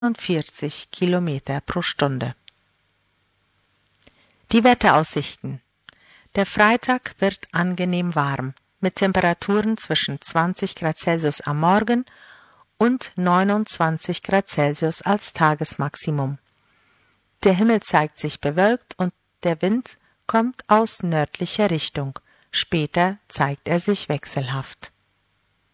40 Kilometer pro Stunde. Die Wetteraussichten. Der Freitag wird angenehm warm, mit Temperaturen zwischen 20 Grad Celsius am Morgen und 29 Grad Celsius als Tagesmaximum. Der Himmel zeigt sich bewölkt und der Wind kommt aus nördlicher Richtung. Später zeigt er sich wechselhaft.